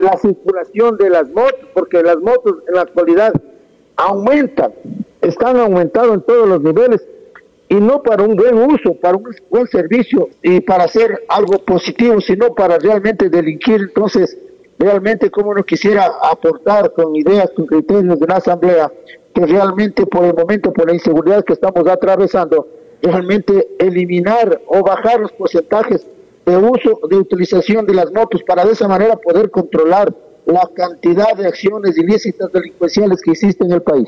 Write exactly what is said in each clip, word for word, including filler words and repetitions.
la circulación de las motos, porque las motos en la actualidad aumentan, están aumentando en todos los niveles, y no para un buen uso, para un buen servicio y para hacer algo positivo, sino para realmente delinquir. Entonces, realmente como uno quisiera aportar con ideas, con criterios de la Asamblea, que realmente por el momento, por la inseguridad que estamos atravesando, realmente eliminar o bajar los porcentajes de uso, de utilización de las motos, para de esa manera poder controlar la cantidad de acciones ilícitas delincuenciales que existen en el país.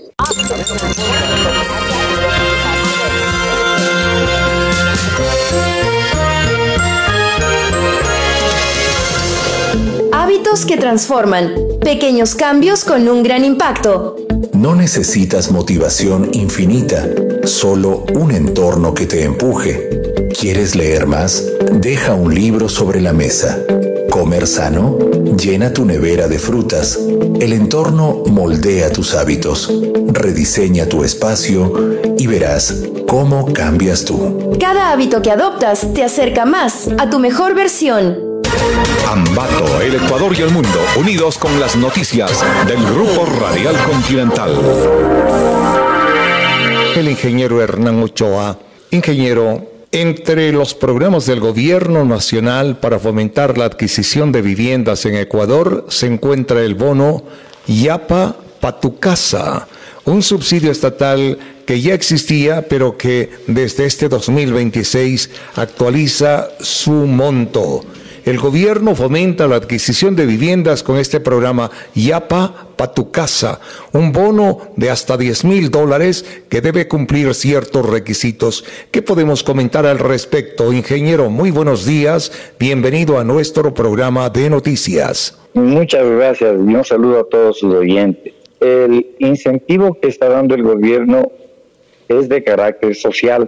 Hábitos que transforman. Pequeños cambios con un gran impacto. No necesitas motivación infinita, solo un entorno que te empuje. ¿Quieres leer más? Deja un libro sobre la mesa. ¿Comer sano? Llena tu nevera de frutas. El entorno moldea tus hábitos. Rediseña tu espacio y verás cómo cambias tú. Cada hábito que adoptas te acerca más a tu mejor versión. Ambato, el Ecuador y el mundo, unidos con las noticias del Grupo Radial Continental. El ingeniero Hernán Ochoa. Ingeniero, entre los programas del Gobierno Nacional para fomentar la adquisición de viviendas en Ecuador se encuentra el bono Yapa pa' tu casa, un subsidio estatal que ya existía, pero que desde este dos mil veintiséis actualiza su monto. El gobierno fomenta la adquisición de viviendas con este programa Yapa pa' tu casa, un bono de hasta diez mil dólares que debe cumplir ciertos requisitos. ¿Qué podemos comentar al respecto, ingeniero? Muy buenos días, bienvenido a nuestro programa de noticias. Muchas gracias y un saludo a todos sus oyentes. El incentivo que está dando el gobierno es de carácter social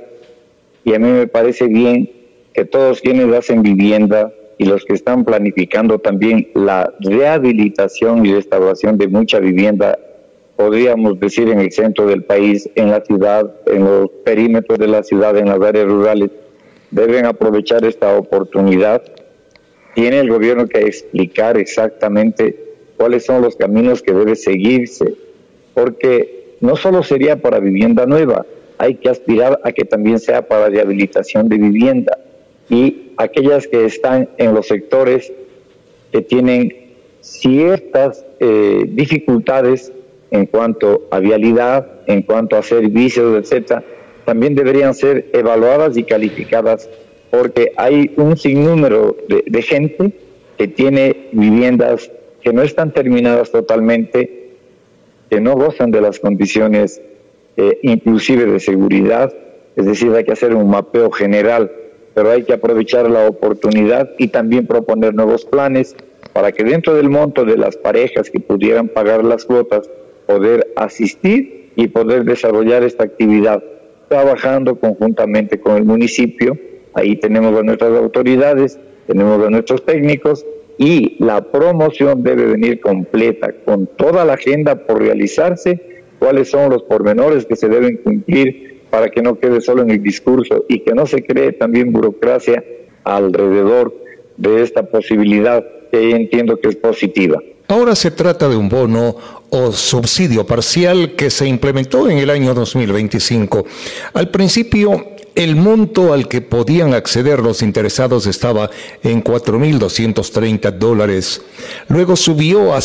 y a mí me parece bien que todos quienes hacen vivienda y los que están planificando también la rehabilitación y restauración de mucha vivienda, podríamos decir en el centro del país, en la ciudad, en los perímetros de la ciudad, en las áreas rurales, deben aprovechar esta oportunidad. Tiene el gobierno que explicar exactamente cuáles son los caminos que debe seguirse, porque no solo sería para vivienda nueva, hay que aspirar a que también sea para rehabilitación de vivienda, y aquellas que están en los sectores que tienen ciertas eh, dificultades en cuanto a vialidad, en cuanto a servicios, etcétera, también deberían ser evaluadas y calificadas, porque hay un sinnúmero de, de gente que tiene viviendas que no están terminadas totalmente, que no gozan de las condiciones eh, inclusive de seguridad. Es decir, hay que hacer un mapeo general, pero hay que aprovechar la oportunidad y también proponer nuevos planes para que dentro del monto de las parejas que pudieran pagar las cuotas, poder asistir y poder desarrollar esta actividad, trabajando conjuntamente con el municipio. Ahí tenemos a nuestras autoridades, tenemos a nuestros técnicos, y la promoción debe venir completa, con toda la agenda por realizarse, cuáles son los pormenores que se deben cumplir, para que no quede solo en el discurso y que no se cree también burocracia alrededor de esta posibilidad que entiendo que es positiva. Ahora se trata de un bono o subsidio parcial que se implementó en el año dos mil veinticinco. Al principio, el monto al que podían acceder los interesados estaba en cuatro mil doscientos treinta dólares. Luego subió a